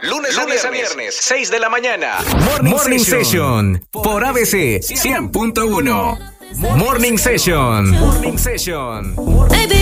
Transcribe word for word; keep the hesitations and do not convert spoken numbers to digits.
Lunes, Lunes a viernes, seis de la mañana. Morning, Morning Session. Session por A B C cien punto uno. Morning Session. Morning Session. Baby.